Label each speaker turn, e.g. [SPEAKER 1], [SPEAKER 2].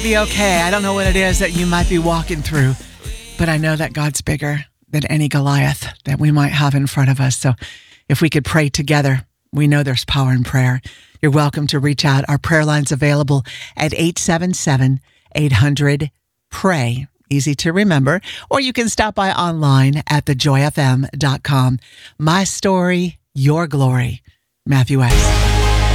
[SPEAKER 1] be okay. I don't know what it is that you might be walking through, but I know that God's bigger than any Goliath that we might have in front of us. So if we could pray together, we know there's power in prayer. You're welcome to reach out. Our prayer line's available at 877-800-PRAY. Easy to remember. Or you can stop by online at thejoyfm.com. My story, your glory. Matthew S.